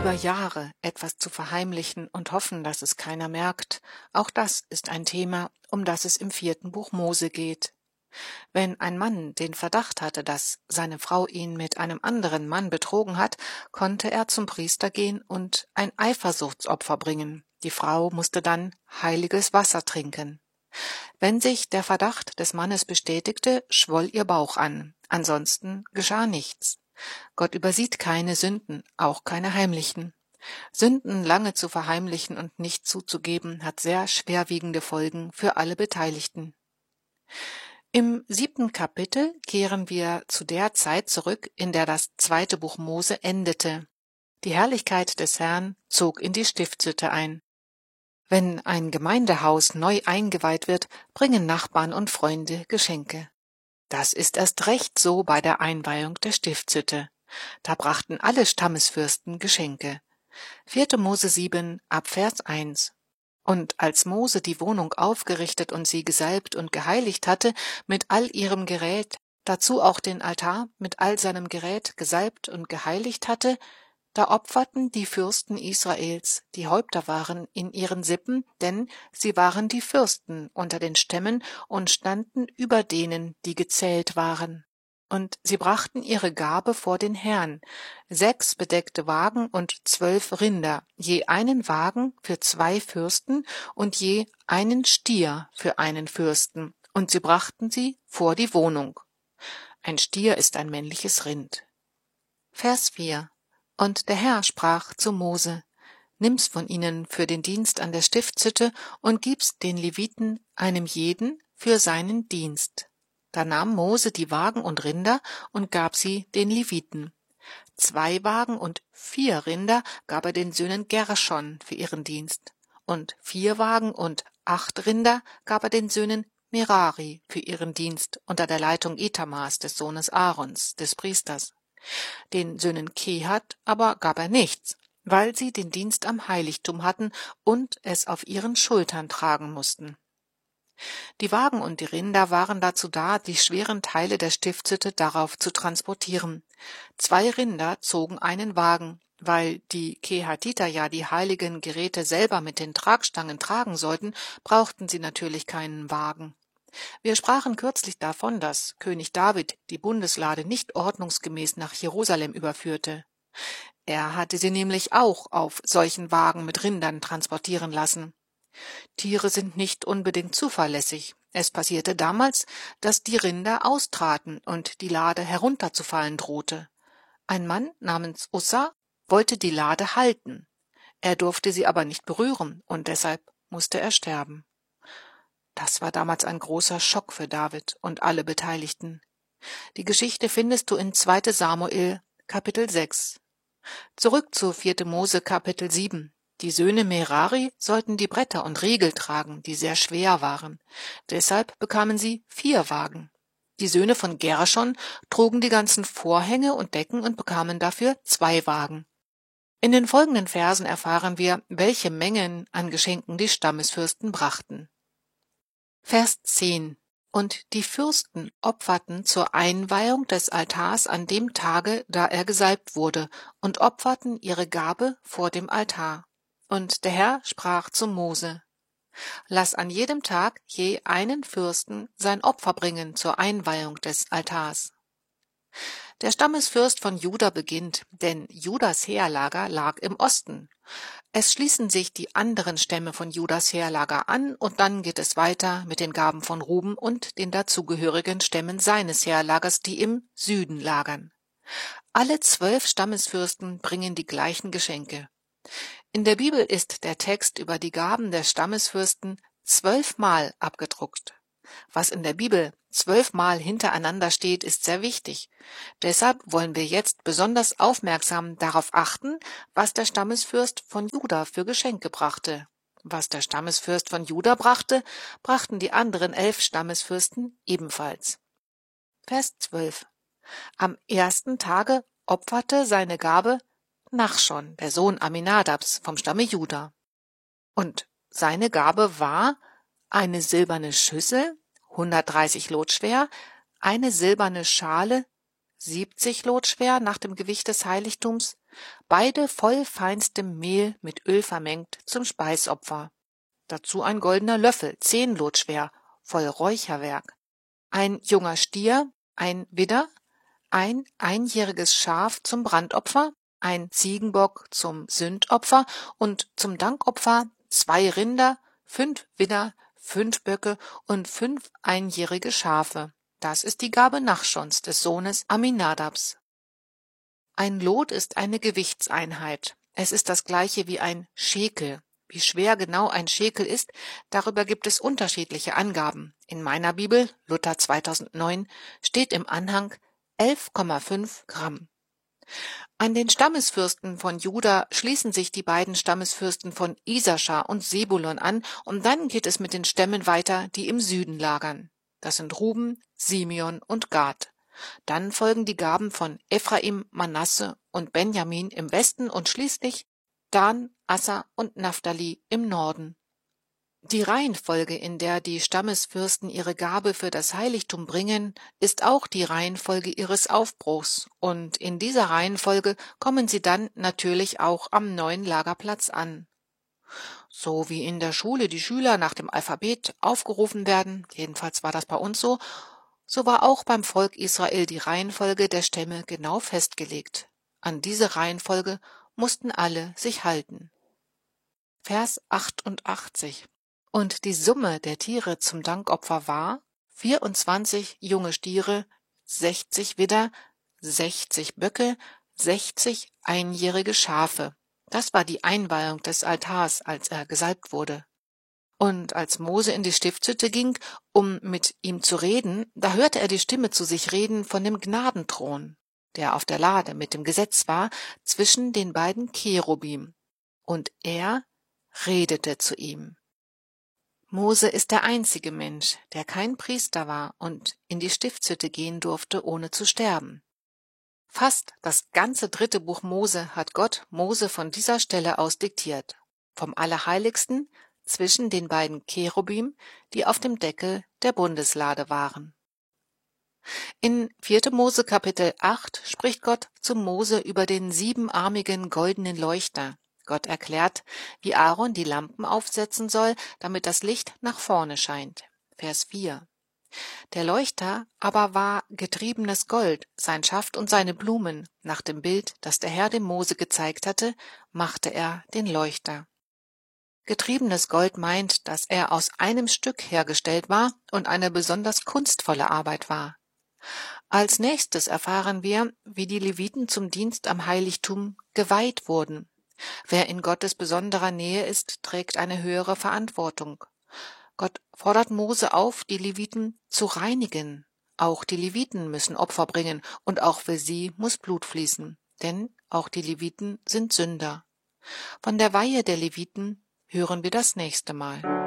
über Jahre etwas zu verheimlichen und hoffen, dass es keiner merkt, auch das ist ein Thema, um das es im 4. Buch Mose geht. Wenn ein Mann den Verdacht hatte, dass seine Frau ihn mit einem anderen Mann betrogen hat, konnte er zum Priester gehen und ein Eifersuchtsopfer bringen. Die Frau musste dann heiliges Wasser trinken. Wenn sich der Verdacht des Mannes bestätigte, schwoll ihr Bauch an. Ansonsten geschah nichts. Gott übersieht keine Sünden, auch keine heimlichen. Sünden lange zu verheimlichen und nicht zuzugeben, hat sehr schwerwiegende Folgen für alle Beteiligten. Im 7. Kapitel kehren wir zu der Zeit zurück, in der das 2. Buch Mose endete. Die Herrlichkeit des Herrn zog in die Stiftshütte ein. Wenn ein Gemeindehaus neu eingeweiht wird, bringen Nachbarn und Freunde Geschenke. Das ist erst recht so bei der Einweihung der Stiftshütte. Da brachten alle Stammesfürsten Geschenke. 4. Mose 7, ab Vers 1. Und als Mose die Wohnung aufgerichtet und sie gesalbt und geheiligt hatte, mit all ihrem Gerät, dazu auch den Altar mit all seinem Gerät gesalbt und geheiligt hatte, da opferten die Fürsten Israels, die Häupter waren in ihren Sippen, denn sie waren die Fürsten unter den Stämmen und standen über denen, die gezählt waren. Und sie brachten ihre Gabe vor den Herrn, 6 bedeckte Wagen und 12 Rinder, je einen Wagen für 2 Fürsten und je einen Stier für einen Fürsten, und sie brachten sie vor die Wohnung. Ein Stier ist ein männliches Rind. Vers 4. Und der Herr sprach zu Mose: Nimm's von ihnen für den Dienst an der Stiftshütte und gib's den Leviten, einem jeden, für seinen Dienst. Da nahm Mose die Wagen und Rinder und gab sie den Leviten. 2 Wagen und 4 Rinder gab er den Söhnen Gerschon für ihren Dienst. Und 4 Wagen und 8 Rinder gab er den Söhnen Merari für ihren Dienst unter der Leitung Ithamars, des Sohnes Aarons, des Priesters. Den Söhnen Kehat aber gab er nichts, weil sie den Dienst am Heiligtum hatten und es auf ihren Schultern tragen mussten. Die Wagen und die Rinder waren dazu da, die schweren Teile der Stiftshütte darauf zu transportieren. 2 Rinder zogen einen Wagen, weil die Kehatiter ja die heiligen Geräte selber mit den Tragstangen tragen sollten, brauchten sie natürlich keinen Wagen. Wir sprachen kürzlich davon, dass König David die Bundeslade nicht ordnungsgemäß nach Jerusalem überführte. Er hatte sie nämlich auch auf solchen Wagen mit Rindern transportieren lassen. Tiere sind nicht unbedingt zuverlässig. Es passierte damals, dass die Rinder austraten und die Lade herunterzufallen drohte. Ein Mann namens Ussa wollte die Lade halten. Er durfte sie aber nicht berühren und deshalb musste er sterben. Das war damals ein großer Schock für David und alle Beteiligten. Die Geschichte findest du in 2. Samuel, Kapitel 6. Zurück zu 4. Mose, Kapitel 7. Die Söhne Merari sollten die Bretter und Riegel tragen, die sehr schwer waren. Deshalb bekamen sie 4 Wagen. Die Söhne von Gerschon trugen die ganzen Vorhänge und Decken und bekamen dafür 2 Wagen. In den folgenden Versen erfahren wir, welche Mengen an Geschenken die Stammesfürsten brachten. Vers 10. Und die Fürsten opferten zur Einweihung des Altars an dem Tage, da er gesalbt wurde, und opferten ihre Gabe vor dem Altar. Und der Herr sprach zu Mose: Lass an jedem Tag je einen Fürsten sein Opfer bringen zur Einweihung des Altars. Der Stammesfürst von Juda beginnt, denn Judas Heerlager lag im Osten. Es schließen sich die anderen Stämme von Judas Heerlager an und dann geht es weiter mit den Gaben von Ruben und den dazugehörigen Stämmen seines Heerlagers, die im Süden lagern. Alle 12 Stammesfürsten bringen die gleichen Geschenke. In der Bibel ist der Text über die Gaben der Stammesfürsten 12-mal abgedruckt. Was in der Bibel 12-mal hintereinander steht, ist sehr wichtig. Deshalb wollen wir jetzt besonders aufmerksam darauf achten, was der Stammesfürst von Juda für Geschenke brachte. Was der Stammesfürst von Juda brachte, brachten die anderen 11 Stammesfürsten ebenfalls. Vers 12. Am 1. Tage opferte seine Gabe Nachschon, der Sohn Aminadabs vom Stamme Juda. Und seine Gabe war eine silberne Schüssel, 130 Lot schwer, eine silberne Schale, 70 Lot schwer nach dem Gewicht des Heiligtums, beide voll feinstem Mehl mit Öl vermengt zum Speisopfer. Dazu ein goldener Löffel, 10 Lot schwer, voll Räucherwerk. Ein junger Stier, ein Widder, ein einjähriges Schaf zum Brandopfer, ein Ziegenbock zum Sündopfer und zum Dankopfer 2 Rinder, 5 Widder, 5 Böcke und 5 einjährige Schafe. Das ist die Gabe Nachschons des Sohnes Aminadabs. Ein Lot ist eine Gewichtseinheit. Es ist das gleiche wie ein Schekel. Wie schwer genau ein Schekel ist, darüber gibt es unterschiedliche Angaben. In meiner Bibel, Luther 2009, steht im Anhang 11,5 Gramm. An den Stammesfürsten von Juda schließen sich die beiden Stammesfürsten von Isaschar und Sebulon an, und dann geht es mit den Stämmen weiter, die im Süden lagern. Das sind Ruben, Simeon und Gad. Dann folgen die Gaben von Ephraim, Manasse und Benjamin im Westen und schließlich Dan, Asser und Naphtali im Norden. Die Reihenfolge, in der die Stammesfürsten ihre Gabe für das Heiligtum bringen, ist auch die Reihenfolge ihres Aufbruchs, und in dieser Reihenfolge kommen sie dann natürlich auch am neuen Lagerplatz an. So wie in der Schule die Schüler nach dem Alphabet aufgerufen werden, jedenfalls war das bei uns so, so war auch beim Volk Israel die Reihenfolge der Stämme genau festgelegt. An diese Reihenfolge mussten alle sich halten. Vers 88. Und die Summe der Tiere zum Dankopfer war 24 junge Stiere, 60 Widder, 60 Böcke, 60 einjährige Schafe. Das war die Einweihung des Altars, als er gesalbt wurde. Und als Mose in die Stiftshütte ging, um mit ihm zu reden, da hörte er die Stimme zu sich reden von dem Gnadenthron, der auf der Lade mit dem Gesetz war, zwischen den beiden Cherubim. Und er redete zu ihm. Mose ist der einzige Mensch, der kein Priester war und in die Stiftshütte gehen durfte, ohne zu sterben. Fast das ganze 3. Buch Mose hat Gott Mose von dieser Stelle aus diktiert, vom Allerheiligsten zwischen den beiden Cherubim, die auf dem Deckel der Bundeslade waren. In 4. Mose Kapitel 8 spricht Gott zu Mose über den 7-armigen goldenen Leuchter. Gott erklärt, wie Aaron die Lampen aufsetzen soll, damit das Licht nach vorne scheint. Vers 4. Der Leuchter aber war getriebenes Gold, sein Schaft und seine Blumen. Nach dem Bild, das der Herr dem Mose gezeigt hatte, machte er den Leuchter. Getriebenes Gold meint, dass er aus einem Stück hergestellt war und eine besonders kunstvolle Arbeit war. Als nächstes erfahren wir, wie die Leviten zum Dienst am Heiligtum geweiht wurden. Wer in Gottes besonderer Nähe ist, trägt eine höhere Verantwortung. Gott fordert Mose auf, die Leviten zu reinigen. Auch die Leviten müssen Opfer bringen und auch für sie muss Blut fließen, denn auch die Leviten sind Sünder. Von der Weihe der Leviten hören wir das nächste Mal.